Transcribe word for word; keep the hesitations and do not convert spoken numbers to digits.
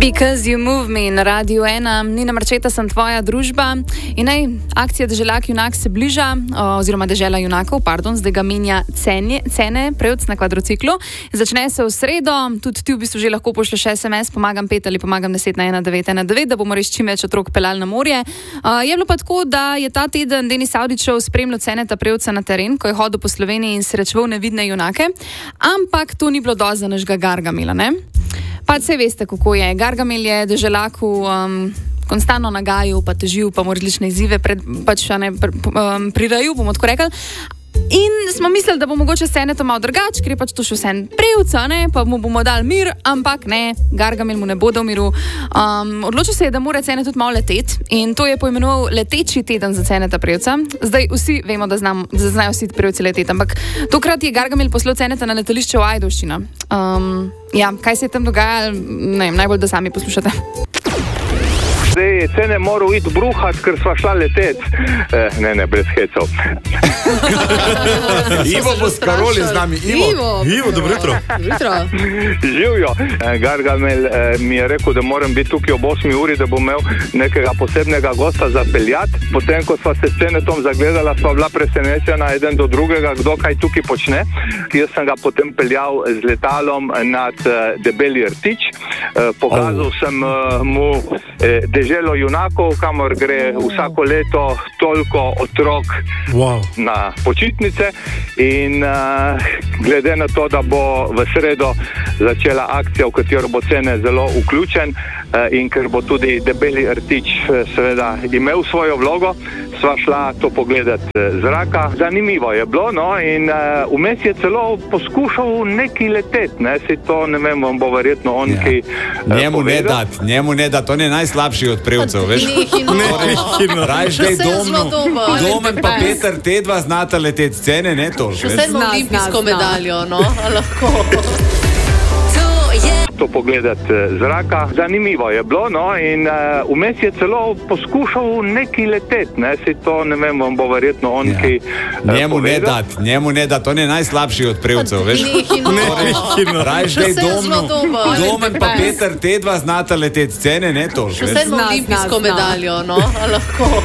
Because you move me na Radiu ena, Nina Marčeta sem tvoja družba in naj akcija Deželak junak se bliža, oziroma Dežela junakov, pardon, zdaj ga menja cene, cene prevc na kvadrociklu. Začne se v sredo, tudi ti v bistvu že lahko pošlješ es em es, pomagam pet ali pomagam deset na ena devet ena devet, da bomo res čim več otrok peljali na morje. Uh, je bilo pa tako, da je ta teden Denis Avdićev spremljal Ceneta Prevca na teren, ko je hodil po Sloveniji in srečeval nevidne junake, ampak to ni bilo dovolj za našega Gargamela, ne? Pa se veste, kako je. Gargamel je Deželaku um, konstantno nagajal, pa težil, pa mu različne izzive pred, pač, ne, pr, um, prirajil, bomo tako rekli. In smo mislili, da bo mogoče Ceneto malo drugač, ker je pač to še vse prevca, ne, pa mu bomo dali mir, ampak ne, Gargamel mu ne bo dal miru. Um, odločil se je, da mora Cenet tudi malo leteti in to je poimenoval leteči teden za Ceneta Prevca. Zdaj vsi vemo, da, znam, da znajo vsi prevci leteti, ampak tokrat je Gargamel poslal Ceneta na letališče v Ajdovščino. Um, ja, kaj se je tam dogajalo, ne vem, najbolj, da sami poslušate. Zdaj je Cene moral iti bruhat, ker sva šla letet. Eh, ne, ne, brez hecov. Ivo bo s Karoli z nami. Ivo, Ivo, Ivo dobro jutro. Živjo. Eh, Gargamel eh, mi je rekel, da moram biti tukaj ob osmi uri, da bom imel nekega posebnega gosta zapeljati. Potem, ko sva se s Cenetom zagledala, sva bila presenečena eden do drugega, kdo kaj tukaj počne. Jaz sem ga potem peljal z letalom nad eh, Debeli Rtič. Eh, pokazal oh. sem eh, mu eh, Deželo junakov, kamor gre vsako leto toliko otrok wow. na počitnice in uh, glede na to, da bo v sredo začela akcija, v katero bo Cene zelo vključen uh, in ker bo tudi Debeli Rtič seveda imel svojo vlogo, sva šla to pogledati z zraka. Zanimivo je bilo, no, in uh, vmes je celo poskušal neki leteti, ne, si to, ne vem, bo verjetno on, ja. ki uh, njemu ne dat, njemu ne dat, on je najslabši od prevcev, veš? Nehino. Rajš dej domno, Domen pa Peter, te dva znata leteti, Cene ne to. Še sedmo olimpijsko medaljo, no, lahko. To pogledati z zraka. Zanimivo je bilo, no, in uh, vmes je celo poskušal neki leteti, ne, si to, ne vem, bo verjetno on, ja. ki uh, njemu ne dat, njemu ne dat, on je najslabši od prevcev, veš? Nehino. Rajš dej domno, Domen pa Peter, te dva znata leteti, Cene ne to. Še sedmo olimpijsko medaljo, no, lahko.